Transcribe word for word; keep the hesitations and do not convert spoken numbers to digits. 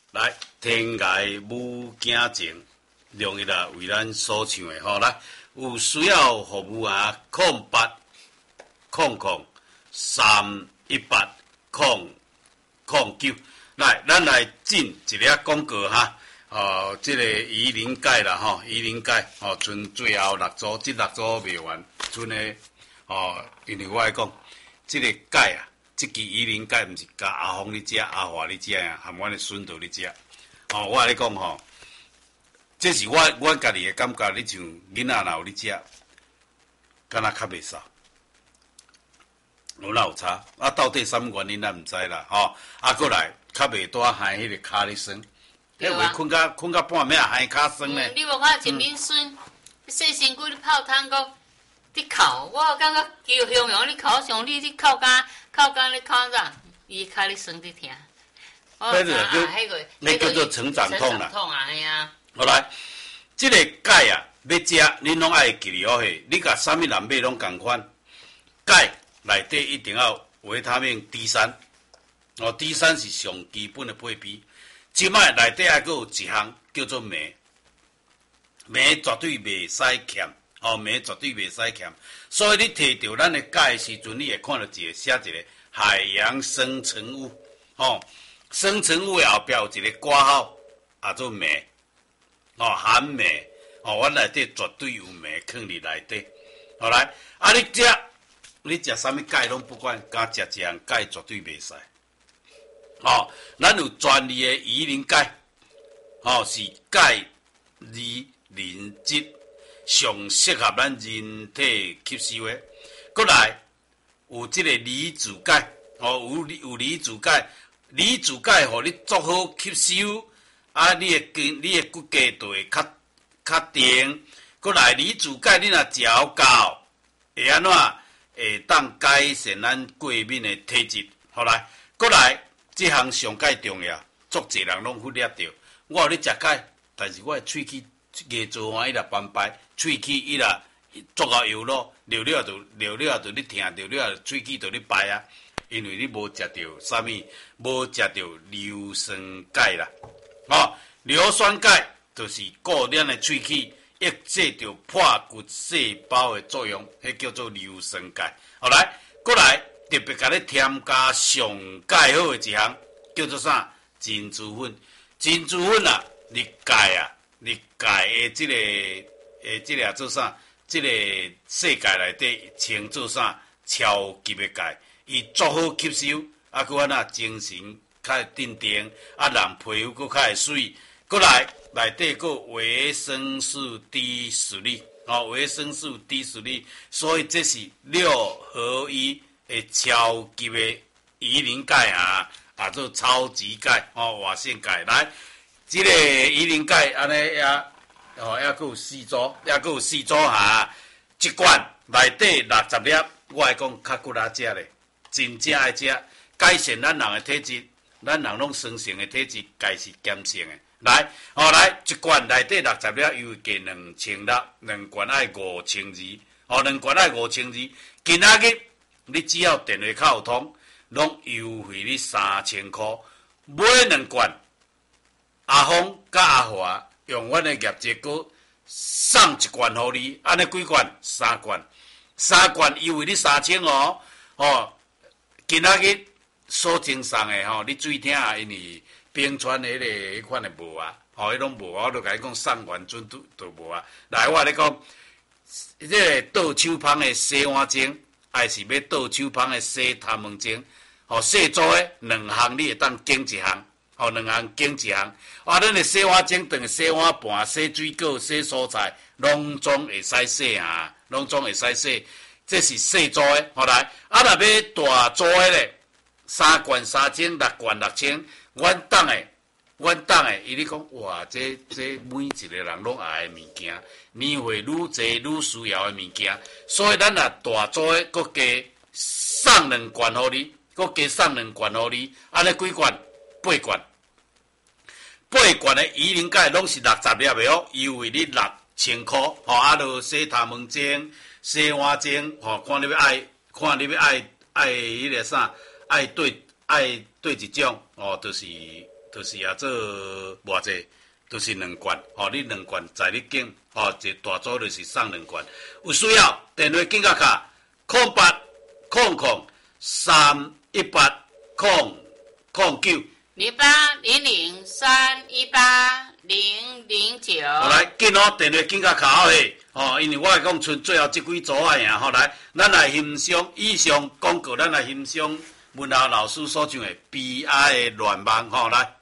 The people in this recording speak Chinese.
来，天涯母囝情，容易啦为咱所唱的吼。来，有需要服务啊，空八空空三一八空空九。来，咱来进一粒广告哈。哦，这个鱼鳞盖啦吼，鱼鳞盖哦，剩最后六组，这六组卖完，剩的哦，因为我来讲，这个盖啊。这支鱼鳞盖毋是甲阿峰你食、阿华你食啊，含阮的孙导你食。哦，我跟你讲吼，这是我我家己的感觉。你像囡仔若有你食，敢若较袂爽，有哪有差？啊，到底什么原因咱毋知啦。吼、哦，啊，过来较袂大害迄个骹咧酸，迄话困到困到半暝啊，害骹酸呢。 嗯，你无看陈敏孙洗身躯咧泡汤讲。你哭，我感觉叫形容你哭上你，你哭甲哭甲你哭啥？伊脚咧酸伫疼。 迄个叫，那叫做成长痛啦。 痛啊，系啊。 好来，这个钙啊，要食，恁拢爱记好下。你甲啥物人买拢共款。钙内底一定要维他命 D 三，哦 ，D 三是上基本的配比。即摆内底还佫有一项叫做镁，镁绝对袂使欠。哦，镁绝对袂使欠，所以你摕到咱的钙的时阵，你会看到一个写一个海洋生成物，哦，生成物后壁有一个括号，也做镁，哦，含镁，哦，阮内底绝对有镁放伫内底。好来，啊，你食，你食啥物钙拢不管，敢食一样钙绝对袂使。哦，咱有专利的鱼鳞钙，哦，是钙二磷质。上适合咱人体吸收的，过来有即个离子钙，哦，有有离子钙，离子钙互你足好吸收，啊，你的筋、你的骨骼就会较较定。过来离子钙你若食够，会安怎？会当改善咱过敏的体质。好来，过来，这项上介重要，足侪人拢忽略掉。我有咧食钙，但是我的喙齿牙做完伊若斑白。喙齿伊若足够油咯，流了就流了就你疼，流了喙齿就你白啊，因为你无食到啥物，无食到硫酸钙啦。哦，硫酸钙就是固咱的喙齿，抑制着破骨细胞的作用，迄叫做硫酸钙。后来，过来特别甲你添加上钙好的一项，叫做啥？珍珠粉。珍珠粉啊，你钙啊，你钙的即、这个。诶，即个做啥？即、这个世界内底称做啥？超级的钙，伊足好吸收，啊，佮安那精神较镇定，啊，人皮肤佮较会水。过来内底佮维生素 D 十二，哦，维生素 D 十二，所以这是六合一的超级的鱼鳞钙啊，啊做超级钙，哦，活性钙。来，即、这个鱼鳞钙安尼也。哦，还佫有四组，还佫有四组哈，一罐内底六十粒，我来讲较骨力食咧，真正爱食，改善咱人的体质，咱人拢酸性的体质，该是碱性的。来，哦来，一罐内底六十粒，又加两千粒，两罐爱五千二，哦，两罐爱五千二，今仔日你只要电话卡有通，拢优惠你三千块，买两罐，阿峰甲阿华。用阮的业绩股送一罐互你，安尼几罐？三罐，三罐优惠你三千哦。哦，今仔日所赠送的吼，你注意听啊，因为冰川的迄、那个迄款的无啊，吼，迄拢无啊，我就甲你讲送完准都都无啊。来，我你讲，即、这个倒手芳的洗碗精，还是要倒手芳的洗头毛精？吼，洗做的两项你会当拣一项。哦，两项拣一项，啊，咱的洗碗精等洗碗盘、洗水果、洗蔬菜，拢总会使洗啊，拢总会使洗。这是细组的，好来，啊，若要大组的咧，三罐三千，六罐六千，阮当的，阮当的，伊咧讲，哇，这这每一个人拢爱的物件，年岁愈侪愈需要的物件，所以咱若大组的，佮加送两罐互你，佮加送两罐互你，安尼几罐？八罐。八罐的鱼鳞钙拢是六十粒的哦，优惠你六千块，吼，啊，就洗头毛精、洗碗精，吼，看你要爱，看你要爱爱迄个啥，爱对爱对一种，哦，就是就是也做偌济，就是两罐，吼、哦，你两罐在你拣，吼、哦，一大组就是送两罐。有需要电话紧甲卡，空八空空三一八空空九。 零八零零三一八零零九。 好来，紧哦，电话紧甲卡好嘿，哦，因为我来讲剩最后这几组啊呀，吼来，咱来欣赏以上广告，咱来欣赏文豪老师所唱的《悲哀的恋梦》，吼来。